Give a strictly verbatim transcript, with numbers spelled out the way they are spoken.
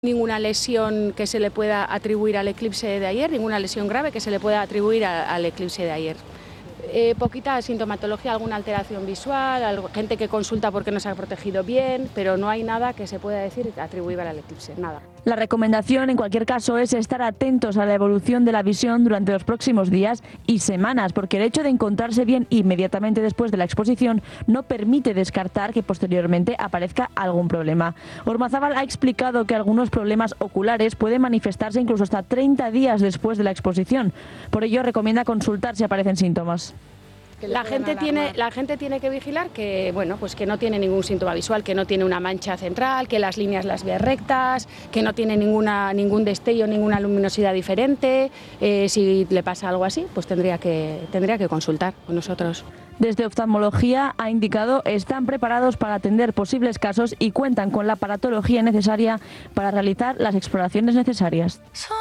Ninguna lesión que se le pueda atribuir al eclipse de ayer, ninguna lesión grave que se le pueda atribuir a, al eclipse de ayer. Eh, poquita sintomatología, alguna alteración visual, algo, gente que consulta porque no se ha protegido bien, pero no hay nada que se pueda decir atribuible al eclipse, nada. La recomendación, en cualquier caso, es estar atentos a la evolución de la visión durante los próximos días y semanas, porque el hecho de encontrarse bien inmediatamente después de la exposición no permite descartar que posteriormente aparezca algún problema. Ormazábal ha explicado que algunos problemas oculares pueden manifestarse incluso hasta treinta días después de la exposición. Por ello, recomienda consultar si aparecen síntomas. La gente tiene, la gente tiene que vigilar que, bueno, pues que no tiene ningún síntoma visual, que no tiene una mancha central, que las líneas las ve rectas, que no tiene ninguna, ningún destello, ninguna luminosidad diferente. Eh, si le pasa algo así, pues tendría que, tendría que consultar con nosotros. Desde oftalmología ha indicado están preparados para atender posibles casos y cuentan con la aparatología necesaria para realizar las exploraciones necesarias.